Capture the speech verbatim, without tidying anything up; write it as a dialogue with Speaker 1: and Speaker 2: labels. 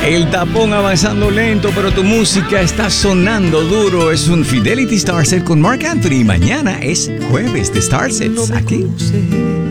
Speaker 1: El tapón avanzando lento, pero tu música está sonando duro. Es un Fidelity Starset con Marc Anthony. Mañana es jueves de Starsets. Aquí